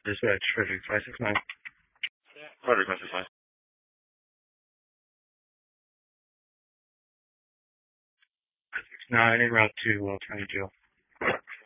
Dispatch, Frederick 569. Frederick 569. 569, en route to County Jail.